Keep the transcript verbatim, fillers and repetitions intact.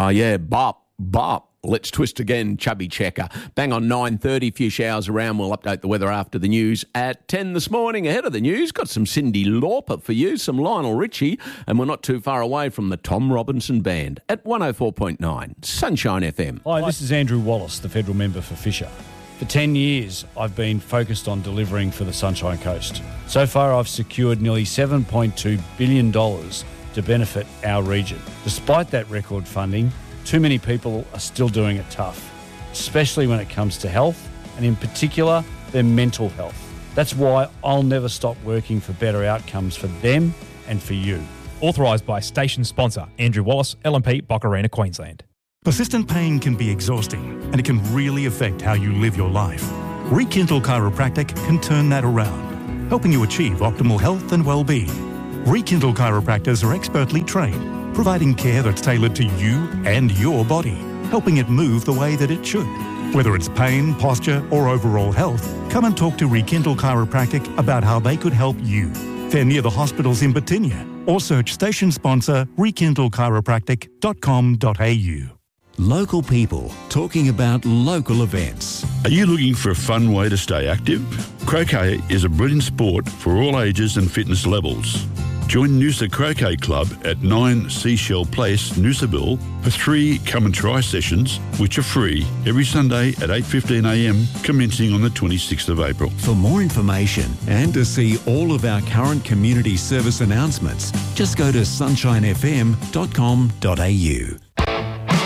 Oh, yeah, bop, bop. Let's twist again, chubby checker. Bang on nine thirty, few showers around. We'll update the weather after the news at ten this morning. Ahead of the news, got some Cyndi Lauper for you, some Lionel Richie, and we're not too far away from the Tom Robinson Band at one oh four point nine Sunshine F M. Hi, this is Andrew Wallace, the federal member for Fisher. For ten years, I've been focused on delivering for the Sunshine Coast. So far, I've secured nearly seven point two billion dollars to benefit our region. Despite that record funding, too many people are still doing it tough, especially when it comes to health, and in particular, their mental health. That's why I'll never stop working for better outcomes for them and for you. Authorised by station sponsor Andrew Wallace, L M P, Boccarina, Queensland. Persistent pain can be exhausting, and it can really affect how you live your life. Rekindle Chiropractic can turn that around, helping you achieve optimal health and well-being. Rekindle chiropractors are expertly trained, providing care that's tailored to you and your body, helping it move the way that it should. Whether it's pain, posture, or overall health, come and talk to Rekindle Chiropractic about how they could help you. They're near the hospitals in Batinia, or search station sponsor rekindle chiropractic dot com dot a u. Local people talking about local events. Are you looking for a fun way to stay active? Croquet is a brilliant sport for all ages and fitness levels. Join Noosa Croquet Club at nine Seashell Place, Noosaville, for three come and try sessions, which are free every Sunday at eight fifteen a m, commencing on the twenty-sixth of April. For more information and to see all of our current community service announcements, just go to sunshine f m dot com dot a u.